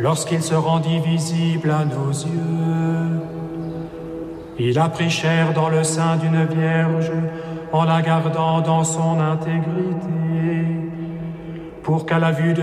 lorsqu'il se rendit visible à nos yeux. Il a pris chair dans le sein d'une vierge, en la gardant dans son intégrité, pour qu'à la vue de